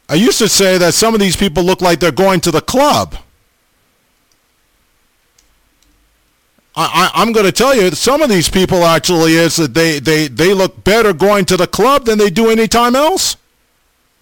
I used to say that some of these people look like they're going to the club. I'm going to tell you, some of these people actually is that they look better going to the club than they do any time else.